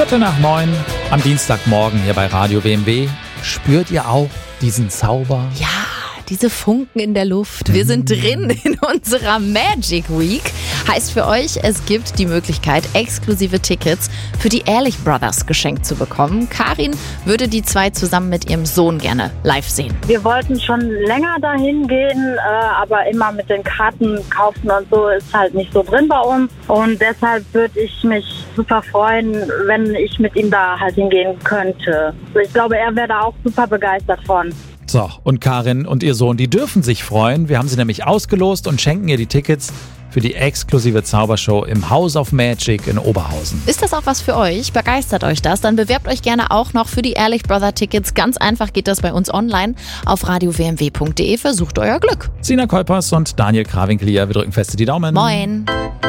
8:45 am Dienstagmorgen hier bei Radio WMW. Spürt ihr auch diesen Zauber? Ja, diese Funken in der Luft. Wir sind drin in unserer Magic Week. Heißt für euch, es gibt die Möglichkeit, exklusive Tickets für die Ehrlich Brothers geschenkt zu bekommen. Karin würde die zwei zusammen mit ihrem Sohn gerne live sehen. Wir wollten schon länger dahin gehen, aber immer mit den Karten kaufen und so ist halt nicht so drin bei uns. Und deshalb würde ich mich super freuen, wenn ich mit ihm da halt hingehen könnte. Ich glaube, er wäre da auch super begeistert von. So, und Karin und ihr Sohn, die dürfen sich freuen. Wir haben sie nämlich ausgelost und schenken ihr die Tickets für die exklusive Zaubershow im House of Magic in Oberhausen. Ist das auch was für euch? Begeistert euch das? Dann bewerbt euch gerne auch noch für die Ehrlich Brother Tickets. Ganz einfach geht das bei uns online auf radiowmw.de. Versucht euer Glück. Sina Kolpers und Daniel Krawinkel hier. Wir drücken fest die Daumen. Moin.